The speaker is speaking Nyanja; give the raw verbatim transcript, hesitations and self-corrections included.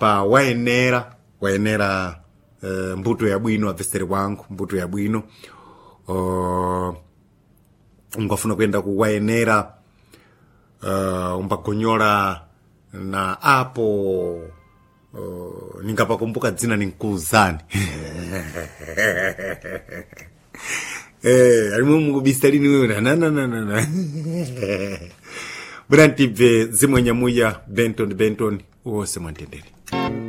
pa wayenera wayenera uh, mbuto ya bwino avesere wangu mbuto ya bwino uh, ungafuna kwenda ku wayenera uh, umbagonyola na apo uh, ningapakumbuka dzina ninkuuzani eh alimu mukubisalini wewe na na na na Branti ve zimwe nyamuya Benton Benton uwose mwantenderi.